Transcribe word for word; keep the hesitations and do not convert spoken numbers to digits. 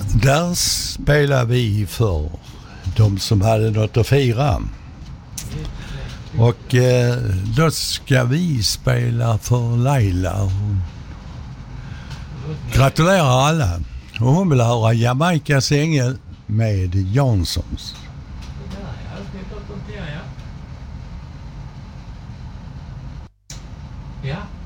Där spelar vi för de som hade något att fira. Och eh, då ska vi spela för Laila. Gratulerar alla. Och hon vill höra Jamaikas ängel med Janssons. Ja.